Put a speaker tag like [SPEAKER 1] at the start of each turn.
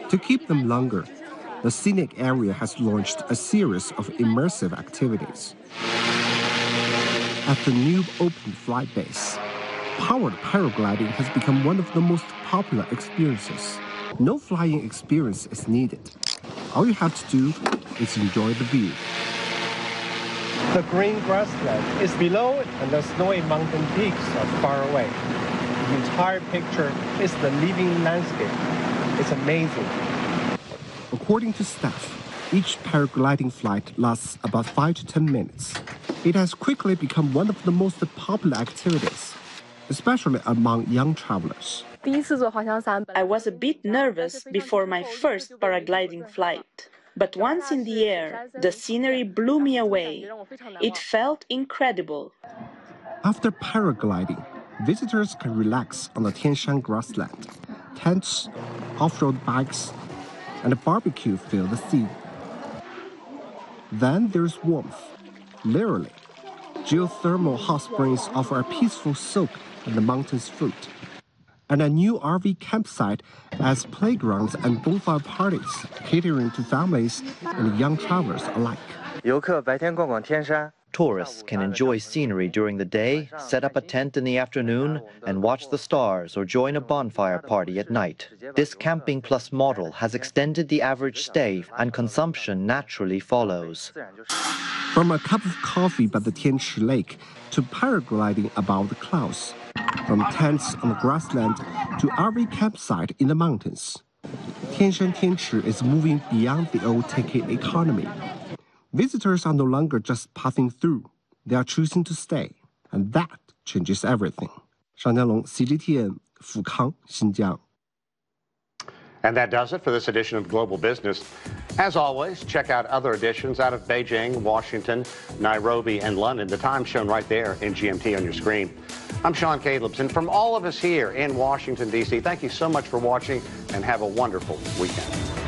[SPEAKER 1] To keep them longer, the scenic area has launched a series of immersive activities. At the new open flight base, powered paragliding has become one of the most popular experiences. No flying experience is needed. All you have to do is enjoy the view.
[SPEAKER 2] The green grassland is below and the snowy mountain peaks are far away. The entire picture is the living landscape. It's amazing.
[SPEAKER 1] According to staff, each paragliding flight lasts about 5 to 10 minutes. It has quickly become one of the most popular activities, especially among young travelers.
[SPEAKER 3] I was a bit nervous before my first paragliding flight. But once in the air, the scenery blew me away. It felt incredible.
[SPEAKER 1] After paragliding, visitors can relax on the Tianshan grassland. Tents, off-road bikes, and a barbecue fill the scene. Then there's warmth. Literally, geothermal hot springs offer a peaceful soak at the mountain's foot. And a new RV campsite as playgrounds and bonfire parties, catering to families and young travelers alike.
[SPEAKER 4] Tourists can enjoy scenery during the day, set up a tent in the afternoon, and watch the stars or join a bonfire party at night. This Camping Plus model has extended the average stay, and consumption naturally follows.
[SPEAKER 1] From a cup of coffee by the Tianchi Lake to paragliding above the clouds, from tents on the grassland to RV campsite in the mountains, Tianshan Tianchi is moving beyond the old ticket economy. Visitors are no longer just passing through, they are choosing to stay, and that changes everything. 尚江龙 CGTN 富康新疆
[SPEAKER 5] And that does it for this edition of Global Business. As always, check out other editions out of Beijing, Washington, Nairobi, and London. The time shown right there in GMT on your screen. I'm Sean Calebs, and from all of us here in Washington, D.C., thank you so much for watching, and have a wonderful weekend.